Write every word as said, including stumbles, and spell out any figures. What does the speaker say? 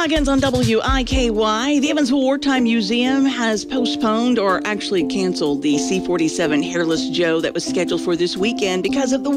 Goggins on W I K Y. The Evansville Wartime Museum has postponed or actually canceled the C forty-seven Hairless Joe that was scheduled for this weekend because of the